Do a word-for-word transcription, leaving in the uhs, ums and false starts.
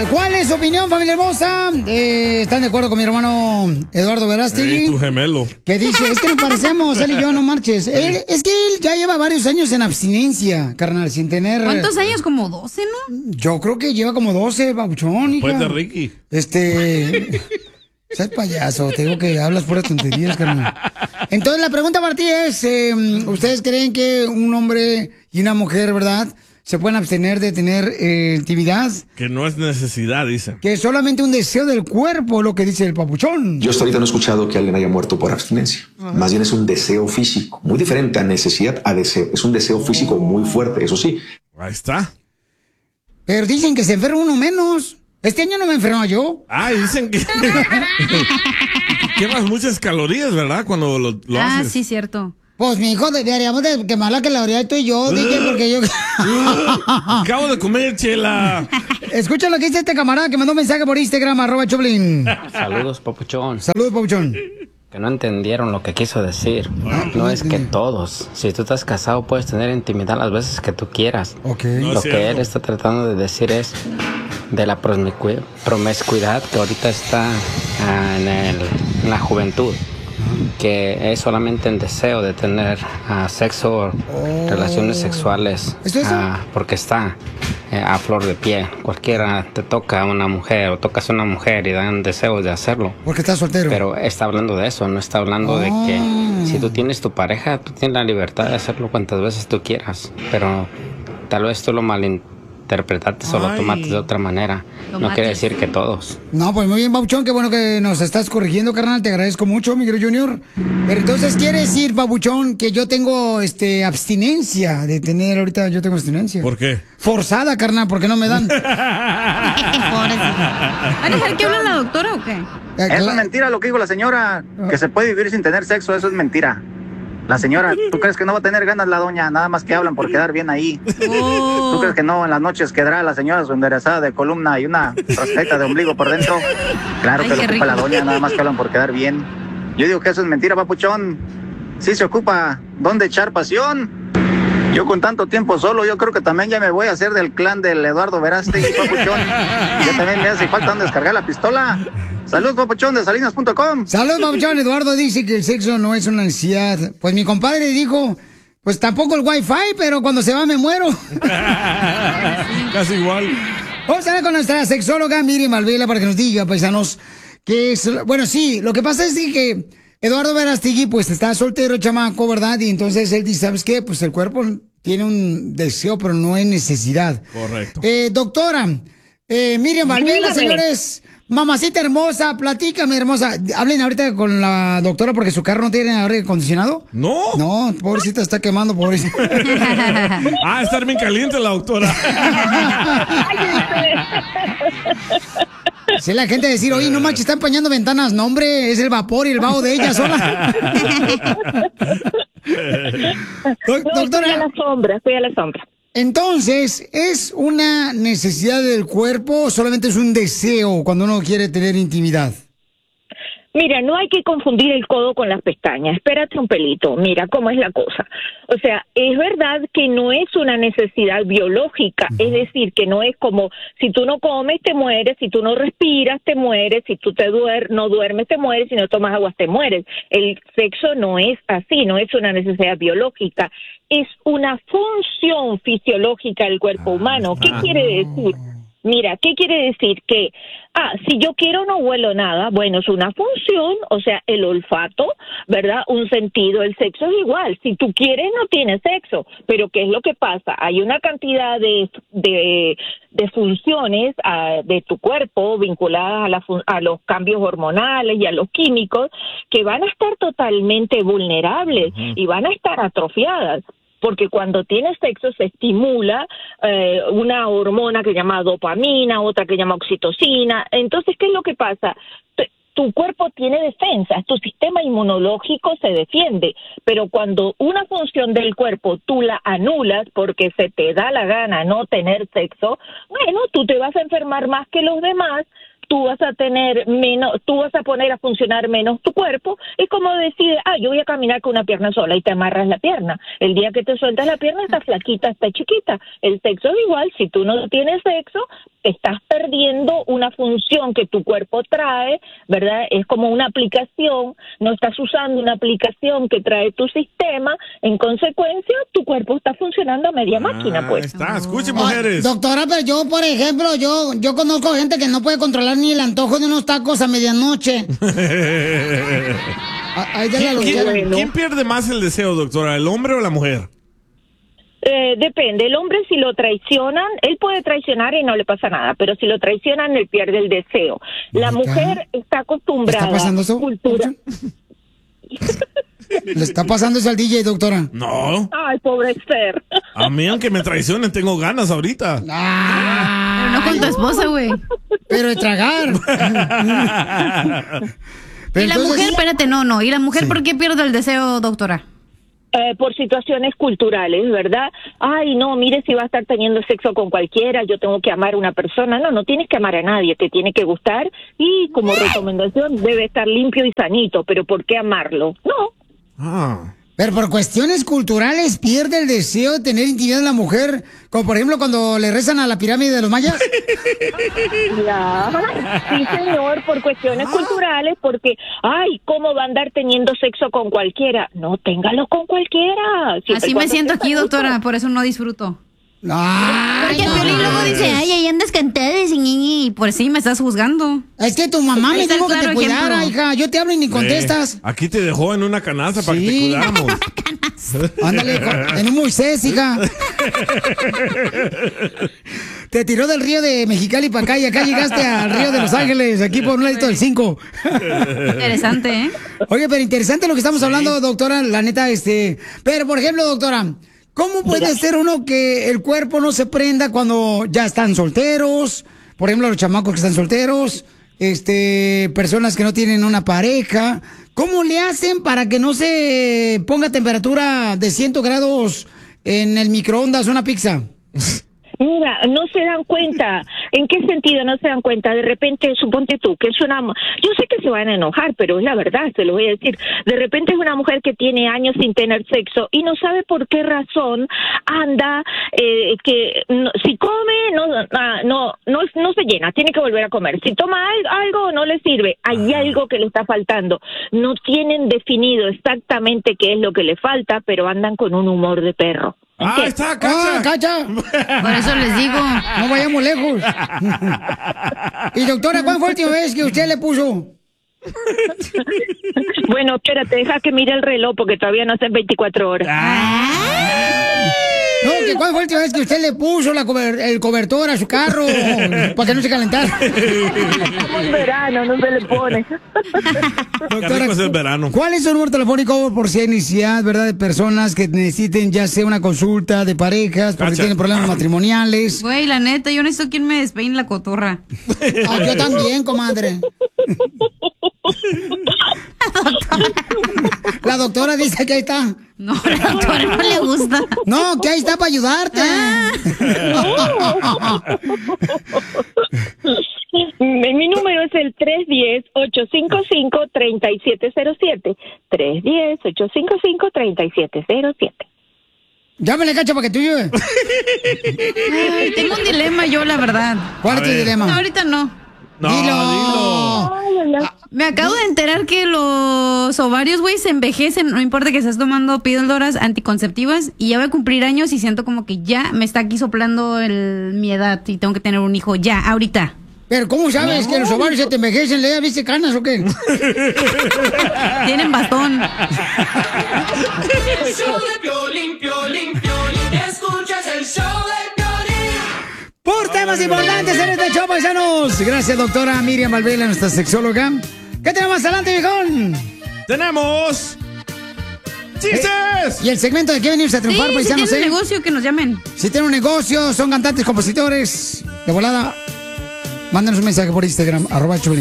¿Cuál es su opinión, familia hermosa? Eh, ¿Están de acuerdo con mi hermano Eduardo Verástegui? Y tu gemelo. Que dice, es que nos parecemos, él y yo, no marches. Él, es que él ya lleva varios años en abstinencia, carnal, sin tener... ¿Cuántos años? Como doce, ¿no? Yo creo que lleva como doce, babuchón, hija. Pues de Ricky. Este... Seas payaso, te digo que hablas puras tonterías, carnal. Entonces la pregunta para ti es, eh, ¿ustedes creen que un hombre y una mujer, verdad, se pueden abstener de tener eh, intimidad? Que no es necesidad, dicen. Que es solamente un deseo del cuerpo, lo que dice el papuchón. Yo hasta ahorita no he escuchado que alguien haya muerto por abstinencia. Uh-huh. Más bien es un deseo físico, muy diferente a necesidad a deseo. Es un deseo físico muy fuerte, eso sí. Ahí está. Pero dicen que se enferma uno menos. Este año no me enfermo yo. Ah, dicen que... quemas muchas calorías, ¿verdad? Cuando lo, lo ah, haces. Ah, sí, cierto. Pues, mi hijo, deberíamos de quemar la caloría tú y yo, dije, porque yo... Acabo de comer, chela. Escucha lo que dice este camarada que mandó un mensaje por Instagram, arroba Choplin. Saludos, papuchón. Saludos, papuchón. Que no entendieron lo que quiso decir. No es que todos. Si tú estás casado, puedes tener intimidad las veces que tú quieras. Okay. No lo que él está tratando de decir es de la promiscu- promiscuidad que ahorita está uh, en, el, en la juventud. Que es solamente el deseo de tener uh, sexo, oh. relaciones sexuales, ¿Es eso? Uh, porque está uh, a flor de piel. Cualquiera te toca a una mujer o tocas a una mujer y dan deseos de hacerlo. Porque estás soltero. Pero está hablando de eso, no está hablando oh. de que si tú tienes tu pareja, tú tienes la libertad de hacerlo cuantas veces tú quieras. Pero tal vez tú lo malinterpretaste o lo tomaste de otra manera. No Tomates. Quiere decir que todos. No, pues muy bien, Babuchón, qué bueno que nos estás corrigiendo, carnal, te agradezco mucho, Miguel Junior. Pero entonces quiere decir, Babuchón, que yo tengo este abstinencia de tener, ahorita yo tengo abstinencia. ¿Por qué? Forzada, carnal, porque no me dan. ¿Van a dejar que hable la doctora o qué? Eso es mentira lo que dijo la señora, que se puede vivir sin tener sexo, eso es mentira. La señora, ¿tú crees que no va a tener ganas la doña? Nada más que hablan por quedar bien ahí. Oh. ¿Tú crees que no? En las noches quedará la señora su enderezada de columna y una rascaita de ombligo por dentro. Claro. Ay, que lo ocupa rico. La doña, nada más que hablan por quedar bien. Yo digo que eso es mentira, papuchón. Sí se ocupa dónde echar pasión. Yo con tanto tiempo solo, yo creo que también ya me voy a hacer del clan del Eduardo Verástegui, papuchón. Ya también me hace falta donde descargar la pistola. Saludos, papuchón, de salinas punto com. Saludos, papuchón. Eduardo dice que el sexo no es una necesidad. Pues mi compadre dijo, pues tampoco el wifi, pero cuando se va me muero. Casi igual. Vamos a hablar con nuestra sexóloga Miriam Malvela para que nos diga, paisanos, que es... Bueno, sí, lo que pasa es que Eduardo Verástegui, pues está soltero, chamaco, ¿verdad? Y entonces él dice, ¿sabes qué? Pues el cuerpo tiene un deseo, pero no es necesidad. Correcto. Eh, doctora, eh, Miriam Malvela, señores... Mamacita hermosa, platícame, hermosa. Hablen ahorita con la doctora porque su carro no tiene aire acondicionado. No. No, pobrecita, está quemando, pobrecita. Ah, está bien caliente la doctora. Si la gente decir, oye, no manches, está empañando ventanas. No, hombre, es el vapor y el vaho de ella sola. Do- doctora. Fui a la sombra, fui a la sombra. Entonces, ¿es una necesidad del cuerpo o solamente es un deseo cuando uno quiere tener intimidad? Mira, no hay que confundir el codo con las pestañas. Espérate un pelito. Mira cómo es la cosa. O sea, es verdad que no es una necesidad biológica. Uh-huh. Es decir, que no es como si tú no comes, te mueres. Si tú no respiras, te mueres. Si tú te duer- no duermes, te mueres. Si no tomas agua, te mueres. El sexo no es así. No es una necesidad biológica. Es una función fisiológica del cuerpo humano. ¿Qué quiere decir? Mira, ¿qué quiere decir? Que, ah, si yo quiero no huelo nada, bueno, es una función, o sea, el olfato, ¿verdad? Un sentido, el sexo es igual. Si tú quieres, no tienes sexo. Pero ¿qué es lo que pasa? Hay una cantidad de de, de funciones uh, de tu cuerpo vinculadas a, la fun- a los cambios hormonales y a los químicos que van a estar totalmente vulnerables uh-huh. y van a estar atrofiadas. Porque cuando tienes sexo se estimula eh, una hormona que se llama dopamina, otra que se llama oxitocina. Entonces, ¿qué es lo que pasa? T- tu cuerpo tiene defensas, tu sistema inmunológico se defiende, pero cuando una función del cuerpo tú la anulas porque se te da la gana no tener sexo, bueno, tú te vas a enfermar más que los demás. Tú vas a tener menos, tú vas a poner a funcionar menos tu cuerpo. Es como decir, ah, yo voy a caminar con una pierna sola y te amarras la pierna. El día que te sueltas la pierna, está flaquita, está chiquita. El sexo es igual, si tú no tienes sexo, te estás perdiendo invadiendo una función que tu cuerpo trae, ¿verdad? Es como una aplicación, no estás usando una aplicación que trae tu sistema, en consecuencia, tu cuerpo está funcionando a media máquina, pues. Está, escuchen, mujeres. Doctora, pero yo, por ejemplo, yo, yo conozco gente que no puede controlar ni el antojo de unos tacos a medianoche. Ahí de la ¿Quién, loquera. quién- quién pierde más el deseo, doctora? ¿El hombre o la mujer? Eh, depende, el hombre si lo traicionan, él puede traicionar y no le pasa nada, pero si lo traicionan, él pierde el deseo. La Acá. mujer está acostumbrada ¿Está pasando eso? cultura. ¿Le está pasando eso al D J, doctora? No. Ay, pobre Esther. A mí, aunque me traicionen, tengo ganas ahorita. Ah, Pero no con tu esposa, güey. pero de tragar. Pero Y la entonces- mujer, espérate, no, no. ¿Y la mujer por qué pierde el deseo, doctora? Eh, por situaciones culturales, ¿verdad? Ay, no, mire, si va a estar teniendo sexo con cualquiera, yo tengo que amar a una persona. No, no tienes que amar a nadie, te tiene que gustar y como recomendación debe estar limpio y sanito, pero ¿por qué amarlo? No. Ah. Pero por cuestiones culturales pierde el deseo de tener intimidad en la mujer, como por ejemplo cuando le rezan a la pirámide de los mayas. Ya. Sí, señor, por cuestiones culturales, porque, ay, ¿cómo va a andar teniendo sexo con cualquiera? No, téngalo con cualquiera. Siempre y Así me cuando siento esté aquí, a gusto. doctora, por eso no disfruto. Ay, Porque el no. Piolín luego dice, ay, ahí andas cantada y ñi, y por sí me estás juzgando. Es que tu mamá Ahí me está el dijo que te claro cuidara, ejemplo. hija. Yo te hablo y ni contestas. Eh, aquí te dejó en una canasta para que te Sí. cuidáramos. Ándale, co- en un Moisés, hija. Te tiró del río de Mexicali para acá y acá llegaste al río de Los Ángeles, aquí por un ladito del cinco. Interesante, ¿eh? Oye, pero interesante lo que estamos hablando, doctora, la neta, este... Pero, por ejemplo, doctora, ¿cómo puede ser uno que el cuerpo no se prenda cuando ya están solteros? Por ejemplo, los chamacos que están solteros, este, personas que no tienen una pareja. ¿Cómo le hacen para que no se ponga temperatura de cien grados en el microondas una pizza? Mira, no se dan cuenta. ¿En qué sentido no se dan cuenta? De repente, suponte tú, que es una... Yo sé que se van a enojar, pero es la verdad, se lo voy a decir. De repente es una mujer que tiene años sin tener sexo y no sabe por qué razón anda, eh, que no, si come, no, ah, no, no, no se llena, tiene que volver a comer. Si toma al- algo, no le sirve. Hay algo que le está faltando. No tienen definido exactamente qué es lo que le falta, pero andan con un humor de perro. Ah, está, Cacha. ¡Ah, cacha! Por eso les digo. No vayamos lejos. Y doctora, ¿cuándo fue la última vez que usted le puso? Bueno, espérate, deja que mire el reloj porque todavía no hacen veinticuatro horas. No, que ¿cuándo fue la última vez que usted le puso la cober- el cobertor a su carro para que no se calentara? Estamos en verano, no se le pone. Qué rico es el verano. ¿Cuál es su número telefónico por si hay necesidad, verdad, de personas que necesiten ya sea una consulta de parejas, porque Cacha. tienen problemas matrimoniales? Güey, la neta, yo necesito quien me despeine la cotorra. Ah, yo también, comadre. La doctora dice que ahí está. No, a la doctora no le gusta. No, que ahí está para ayudarte. Mi, mi número es el tres uno cero, ocho cinco cinco, tres siete cero siete. tres uno cero, ocho cinco cinco, tres siete cero siete. Llámale, cacha, para que tú ayude. Ay, tengo un dilema yo, la verdad. ¿Cuál A es tu ver. No, dilema? ahorita no. No, Dilo. dilo. Ay, ay, ay. Me acabo de enterar que los ovarios, güey, se envejecen, no importa que estés tomando píldoras anticonceptivas, y ya voy a cumplir años y siento como que ya me está aquí soplando el, mi edad y tengo que tener un hijo ya, ahorita. Pero ¿cómo sabes que los ovarios se te envejecen? ¿Le viste canas o qué? Tienen bastón. El show de Piolín, Piolín, Piolín. Escuchas el show de Piolín. Por temas importantes en este show, paisanos. Gracias, doctora Miriam Valvela, nuestra sexóloga. ¿Qué tenemos más adelante, viejón? ¡Tenemos! ¡Chistes! Y el segmento de qué venirse a Sí, triunfar, si paisanos, tienen ¿eh? un negocio, que nos llamen. Si tienen un negocio, son cantantes, compositores, de volada, mándanos un mensaje por Instagram, arroba Choplin.